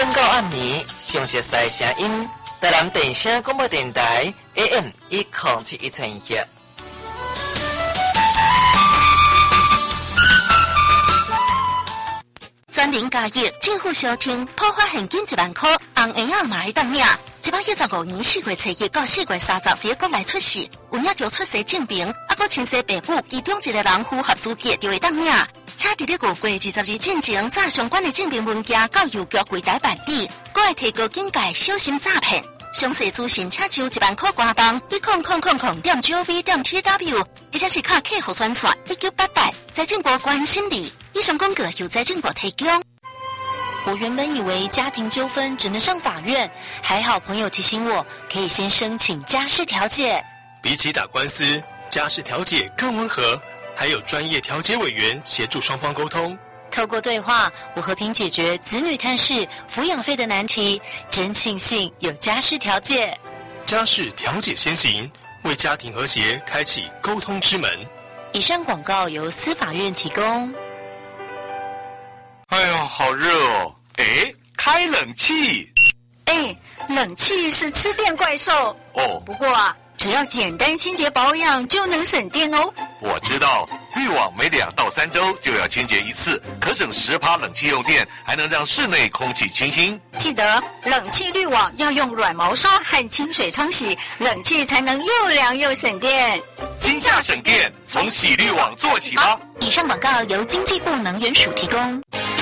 点到暗暝，详细赛声音，台南电声广播电台 AM107121。 全民加益，政府小厅破发现金1万块，红婴仔嘛会当领。115年4月初1到4月30日国内出世，有领着出生证明，啊，搁亲生父母其中一个人符合资格就会当领。请伫咧5月20日进前，早相关的证明文件到邮局柜台办理，搁会提高警戒，小心诈骗。详细资讯请上1万块官网10000.gov.tw， 或者是卡客户专线1988，财政部关心你。以上广告由财政部提供。 我原本以为家庭纠纷只能上法院，还好朋友提醒我，可以先申请家事调解。 比起打官司，家事调解更温和，还有专业调解委员协助双方沟通。 透过对话，我和平解决子女探视、抚养费的难题，真庆幸有家事调解。 家事调解先行，为家庭和谐开启沟通之门。 以上广告由司法院提供。 哎呀，好热哦！哎，开冷气。 哎，冷气是吃电怪兽哦。 不过啊，只要简单清洁保养就能省电哦。 我知道，滤网每2到3周就要清洁一次，可省10%冷气用电，还能让室内空气清新。 记得冷气滤网要用软毛刷和清水冲洗，冷气才能又凉又省电。 今夏省电，从洗滤网做起吧。 以上广告由经济部能源署提供。